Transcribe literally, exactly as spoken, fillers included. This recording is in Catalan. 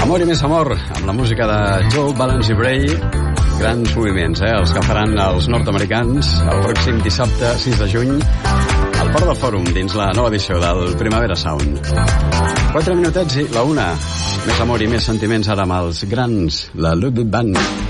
Amor i més amor, amb la música de Joe Valence i Bray. Grans moviments, eh? Els que faran els nord-americans el pròxim dissabte, sis de juny, al Port del Fòrum, dins la nova edició del Primavera Sound. Quatre minutets i la una. Més amor i més sentiments ara amb els grans, la Ludwig Band.